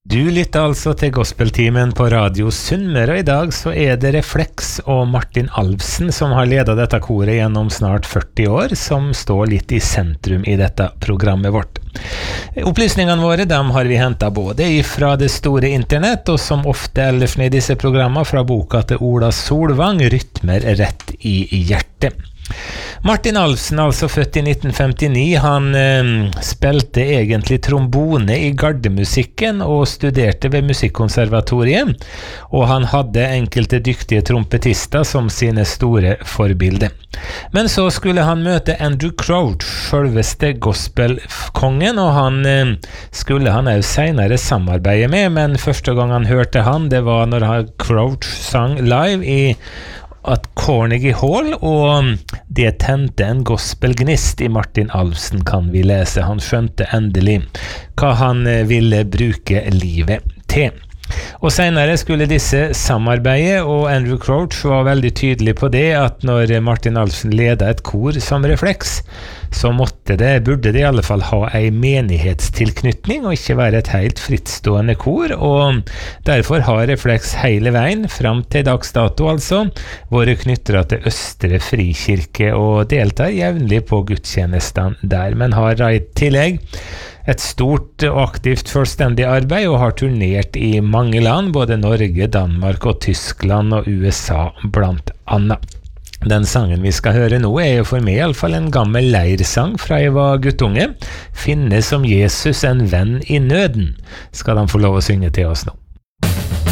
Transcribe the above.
Du lytter altså til Gospeltimen på Radio Sunnmøre, og i dag så det Reflex og Martin Alfsen som har ledet dette koret gjennom snart 40 år, som står litt i sentrum i dette programmet vårt. Opplysningene våre dem har vi hentet både fra det store internett, og som ofte ellers i disse programmene fra boka til Ola Solvang, Rytmer rett i hjertet. Martin Alfsen, altså født i 1959, han spilte egentlig trombone i gardemusikken og studerte ved Musikkonservatoriet, og han hadde enkelte dyktige trompetister som sine store forbilder. Men så skulle han møte Andrew Crouch, selveste gospelkongen, og han skulle han også senere samarbeide med, men første gang han hørte han, det var når Crouch sang live i at Carnegie Hall, og det tente en gospelgnist i Martin Alfsen, kan vi lese. Han skjønte endelig hva han ville bruke livet til. Og senere skulle disse samarbeide, og Andrew Crouch var veldig tydelig på det, at når Martin Alfsen ledet et kor som Reflex, så burde det i alle fall ha en menighetstilknytning, og ikke være et helt frittstående kor, og derfor har Reflex hele veien, fram til dags dato altså, vært knyttet til Østre Frikirke, og deltar jevnlig på gudstjenestene der, men har i tillegg et stort og aktivt selvstendig arbeid og har turnert i mange land, både Norge, Danmark og Tyskland og USA blant annet. Den sangen vi skal høre nå jo for meg i alle fall en gammel leirsang fra jeg var guttunge. Finne som Jesus en venn i nøden, skal de få lov å synge til oss nå.